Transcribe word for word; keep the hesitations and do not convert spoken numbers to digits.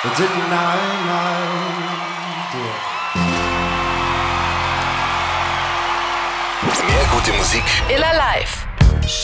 It's a nine, nine, Mehr gute Musik Iller Live.